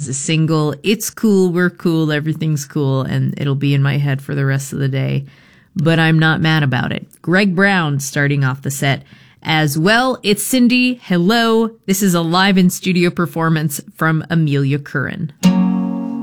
as a single. It's cool, we're cool, everything's cool, and it'll be in my head for the rest of the day. But I'm not mad about it. Greg Brown starting off the set as well. It's Cindy. Hello. This is a live in studio performance from Amelia Curran.